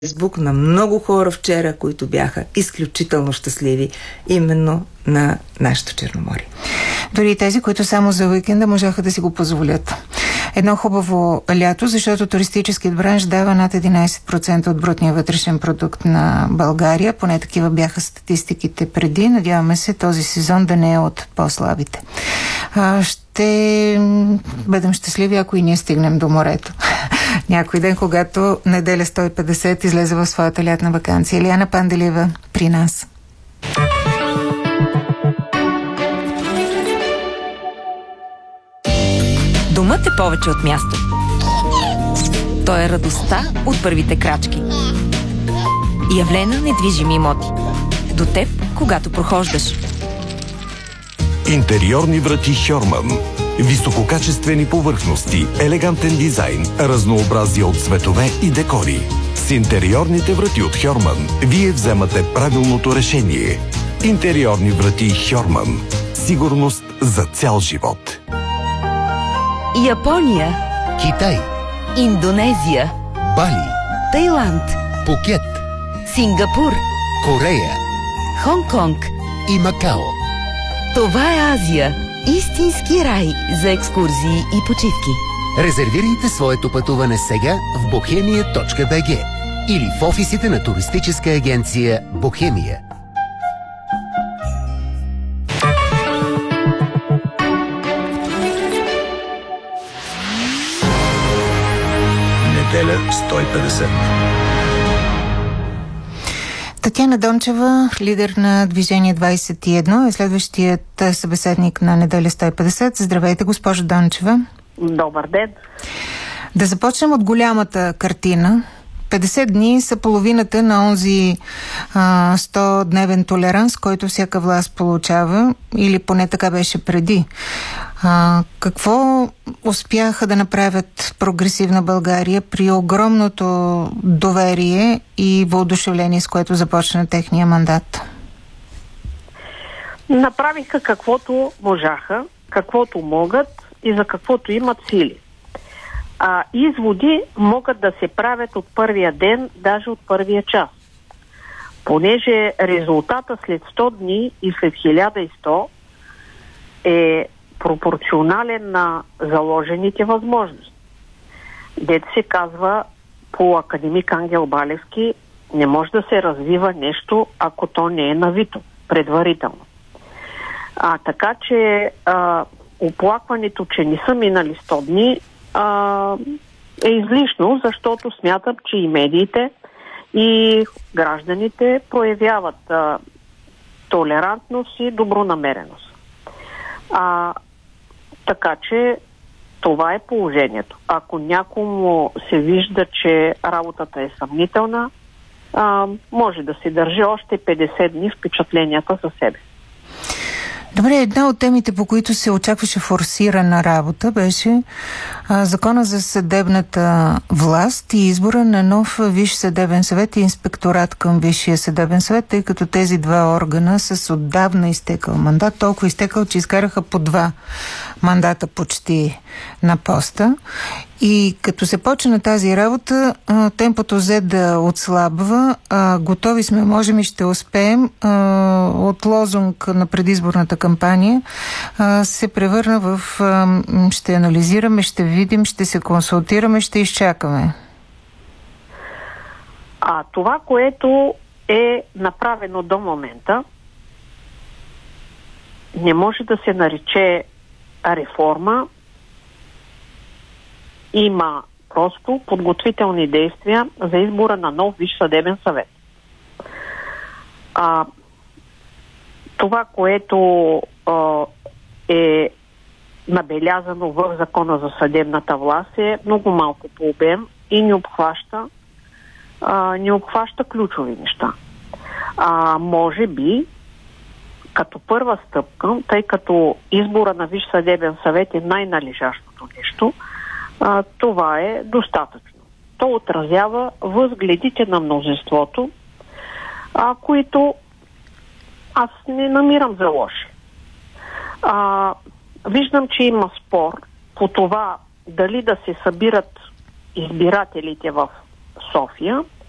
Фейсбук на много хора вчера, които бяха изключително щастливи именно на нашето Черноморие. Дори и тези, които само за уикенда можаха да си го позволят. Едно хубаво лято, защото туристическият бранш дава над 11% от брутния вътрешен продукт на България. Поне такива бяха статистиките преди. Надяваме се този сезон да не е от по-слабите. Ще бъдем щастливи, ако и ние стигнем до морето. Някой ден, когато неделя 150 излезе в своята лятна ваканция. Илияна Панделиева при нас. Домът е повече от място. Той е радостта от първите крачки. Явлена недвижими имоти. До теб, когато прохождаш. Интериорни врати Хьорман. Висококачествени повърхности, елегантен дизайн, разнообразие от цветове и декори. С интериорните врати от Хьорман вие вземате правилното решение. Интериорни врати Хьорман. Сигурност за цял живот. Япония, Китай, Индонезия, Бали, Тайланд, Пукет, Сингапур, Корея Хонг-Конг и Макао. Това е Азия. Истински рай за екскурзии и почивки. Резервирайте своето пътуване сега в bohemia.bg или в офисите на туристическа агенция Бохемия. Неделя 150. Татяна Дончева, лидер на Движение 21, е следващият събеседник на Неделя 150. Здравейте, госпожо Дончева. Добър ден. Да започнем от голямата картина. 50 дни са половината на онзи 100-дневен толеранс, който всяка власт получава, или поне така беше преди. Какво успяха да направят Прогресивна България при огромното доверие и въодушевление, с което започна техния мандат? Направиха каквото можаха, каквото могат и за каквото имат сили. Изводи могат да се правят от първия ден, даже от първия час. Понеже резултата след 100 дни и след 1100 е пропорционален на заложените възможности. Дето се казва по академик Ангел Балевски, не може да се развива нещо, ако то не е навито предварително. Така че оплакването, че не са минали 100 дни, е излишно, защото смятам, че и медиите, и гражданите проявяват толерантност и добронамереност. Така че това е положението. Ако някому се вижда, че работата е съмнителна, може да се държи още 50 дни впечатленията за себе. Добре, една от темите, по които се очакваше форсирана работа, беше закона за съдебната власт и избора на нов Висш съдебен съвет и инспекторат към Висшия съдебен съвет, тъй като тези два органа с отдавна изтекал мандат, толкова изтекал, че изкараха по 2 мандата почти на поста. И като се почна тази работа, темпото взе да отслабва. Готови сме, можем и ще успеем. От лозунг на предизборната кампания се превърна в ще анализираме, ще видим, ще се консултираме, ще изчакаме. Това, което е направено до момента, не може да се нарече реформа. Има просто подготвителни действия за избора на нов Висш съдебен съвет. Това, което е набелязано в Закона за съдебната власт, е много малко по обем и не обхваща ключови неща. Може би като първа стъпка, тъй като избора на Висш съдебен съвет е най-належащото нещо, това е достатъчно. То отразява възгледите на мнозинството, които аз не намирам за лоши. Виждам, че има спор по това дали да се събират избирателите в София